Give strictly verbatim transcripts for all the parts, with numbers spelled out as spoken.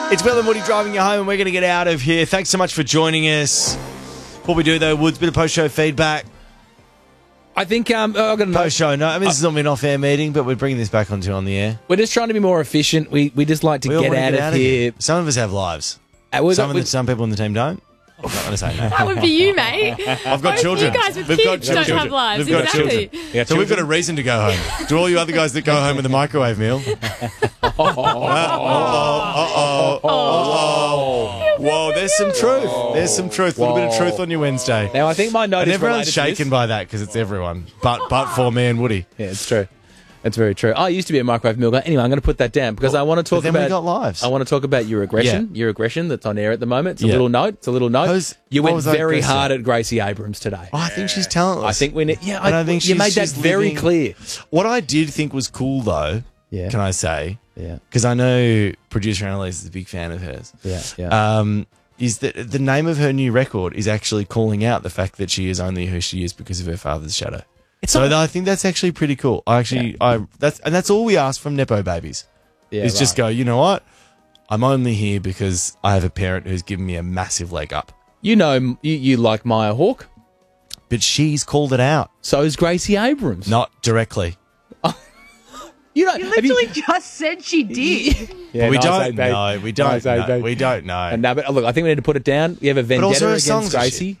It's Will and Woody driving you home, and we're going to get out of here. Thanks so much for joining us. What we do, though, Woods, bit of post-show feedback. I think um, oh, I've got a note. Post-show, no. I mean, this is not an off-air meeting, but we're bringing this back onto on the air. We're just trying to be more efficient. We we just like to We all get, wanna out, get of out of here. here. Some of us have lives. Uh, we've Some got- of the, we've- some people on the team don't. I'm not going to say no. That would be you, mate. I've got Both children. You guys with We've got kids don't children. have lives. We've got exactly. children. Yeah, So we've got a reason to go home. To all you other guys that go home with a microwave meal. Uh-oh, uh-oh, uh-oh. Whoa, there's some truth. There's some truth. A little bit of truth on your Wednesday. Now, I think my note And is everyone's related to shaken this. by that because it's everyone. But but for me and Woody. Yeah, it's true. It's very true. I used to be a microwave meal guy. Anyway, I'm going to put that down because I want to talk then about. we got lives. I want to talk about your aggression. Your aggression that's on air at the moment. It's a Yeah. little note. It's a little note. Who's- you what went was that, very Gracie? hard at Gracie Abrams today. Oh, I think she's talentless. I think we need. Yeah, I I, don't think you she's- made that she's very living- clear. What I did think was cool, though, Yeah. can I say, Yeah. because I know producer Annalise is a big fan of hers, Yeah. Yeah. um, is that the name of her new record is actually calling out the fact that she is only who she is because of her father's shadow. It's So not- I think that's actually pretty cool. I actually, I that's and that's all we ask from Nepo babies. yeah, is just right. go, you know what? I'm only here because I have a parent who's given me a massive leg up. You know, you, you like Maya Hawke. But she's called it out, So is Gracie Abrams. not directly. You know, You have literally just said she did. Yeah, But we nice, don't eh, babe? know. We don't Nice, eh, know. babe? We don't know. And now, but look, I think we need to put it down. You have a vendetta also her against songs are Gracie.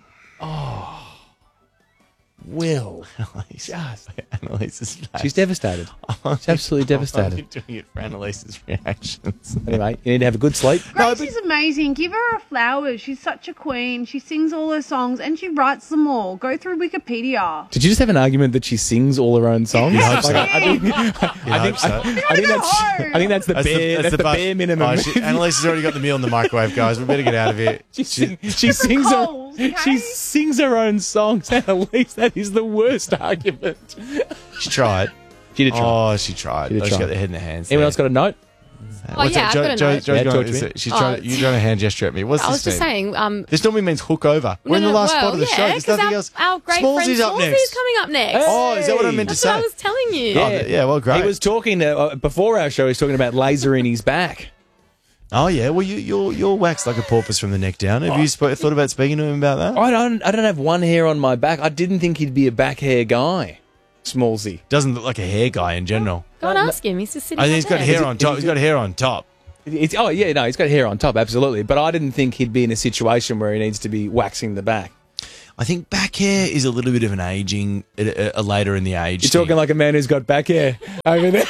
Will. Annalise. Annalise is nice. She's devastated. She's absolutely I'm devastated. only doing it for Annalise's reactions. Anyway, you need to have a good sleep. Gracie's amazing. Give her her flowers. She's such a queen. She sings all her songs and she writes them all. Go through Wikipedia. Did you just have an argument that she sings all her own songs? You hope so. Like, I, I think, You I, hope think, so. I, I think go that's home. I think that's the That's the- bare that's that's the, the bu- bare minimum. Oh, she, Annalise has already got the meal in the microwave, guys. We better get out of here. she, sing, she sings her Coles, okay? she sings her own songs. Annalise, that is the worst argument. She tried. She did try. Oh, she tried. She did Oh, she try. got the head in her hands. Anyone there. else got a note? Oh, yeah, I've Jo- got a Jo- note. Jo's Yeah, going- talk to me. She's Oh, trying. You're trying to hand gesture at me. What's I this was just mean? saying. Um, This normally means hook over. We're in the no, last well, part of the yeah, show. There's 'cause nothing our, else. Our great Smallsy's friend up Smallsy's next. coming up next. Oh, is that what I meant to That's say? what I was telling you. Oh, th- yeah, well, great. He was talking to, uh, before our show. He was talking about laser in his back. Oh yeah. Well, you, you're you're waxed like a porpoise from the neck down. Have you sp- thought about speaking to him about that? I don't. I don't have one hair on my back. I didn't think he'd be a back hair guy. Smallsy. Doesn't look like a hair guy in general. Go and ask him. He's just sitting I think he's got there. hair on top. He's got hair on top. It's, oh yeah, no, he's got hair on top, absolutely. But I didn't think he'd be in a situation where he needs to be waxing the back. I think back hair is a little bit of an aging, a, a later in the age. You're thing. talking like a man who's got back hair over there.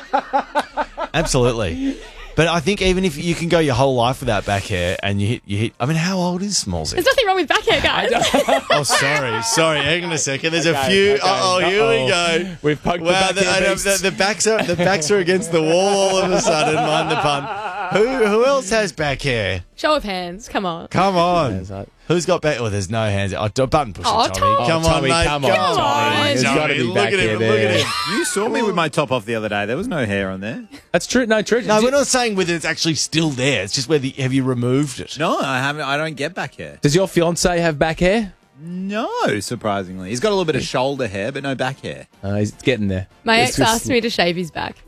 Absolutely. But I think even if you can go your whole life without back hair and you hit, you hit. I mean, how old is Smallsy? There's nothing wrong with back hair, guys. Oh, sorry, sorry. Hang on a second. There's a Okay, few. okay. Oh, here we Uh-oh. go. We've poked the wow, back the, hair the, beast. the, the backs are the backs are against the wall all of a sudden. Mind the pun. Who who else has back hair? Show of hands. Come on. Come on. Hands up. Who's got back? Oh, there's no hands. Oh, do- button pushing, Oh, Tommy. Tommy. Come Oh, on, Tommy, mate. come on, Tommy. There's Tommy. gotta be Look back at hair him. there. Look at him. You saw me with my top off the other day. There was no hair on there. That's true. No, true. No, we're not saying whether it's actually still there. It's just whether have you removed it. No, I haven't. I don't get back hair. Does your fiance have back hair? No, surprisingly, he's got a little bit of shoulder hair, but no back hair. Uh, he's getting there. My It's ex just- asked me to shave his back.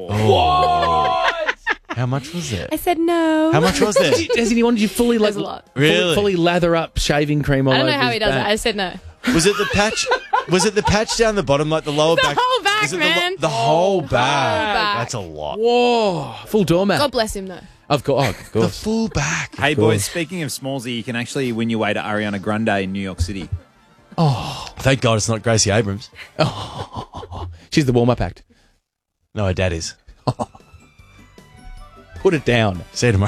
How much was it? I said no. How much was there? Does he want you fully, like, There's a lot. fully, Really? fully lather up shaving cream all I don't know over how his he does back? it. I said no. Was it the patch? Was it the patch down the bottom, like the lower The back? whole back, Is it the, man. lo- the whole back. back. That's a lot. Whoa, full doormat. God bless him, though. Of course, oh, of The course. full back. Hey, course. boys, speaking of Smallsy, you can actually win your way to Ariana Grande in New York City. Thank God it's not Gracie Abrams. She's the warm-up act. No, her dad is. Put it down. See you tomorrow.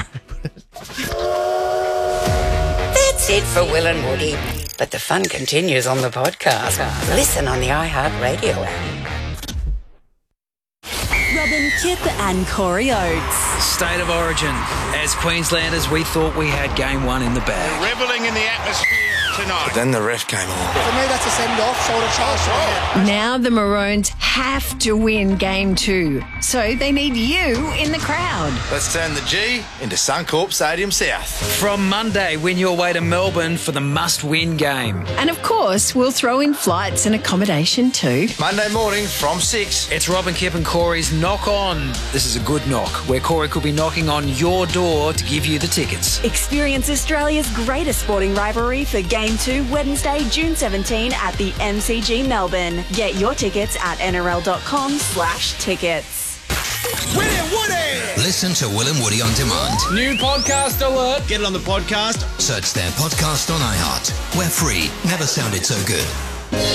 That's it for Will and Woody. But the fun continues on the podcast. Listen on the iHeartRadio app. Robin Kip and Corey Oates. State of origin. As Queenslanders, we thought we had game one in the bag. Reveling in the atmosphere. tonight. But then the ref came on. For me, that's a send-off, shoulder charge. Now the Maroons have to win game two, so they need you in the crowd. Let's turn the G into Suncorp Stadium South. From Monday, win your way to Melbourne for the must-win game. And of course, we'll throw in flights and accommodation too. Monday morning from six. It's Robin Kip and Corey's Knock On. This is a good knock, where Corey could be knocking on your door to give you the tickets. Experience Australia's greatest sporting rivalry for Game two, Wednesday, June seventeenth at the M C G Melbourne. Get your tickets at N R L dot com slash tickets. William Woody! Listen to Will and Woody on demand. New podcast alert. Get it on the podcast. Search their podcast on iHeart. We're free. Never sounded so good.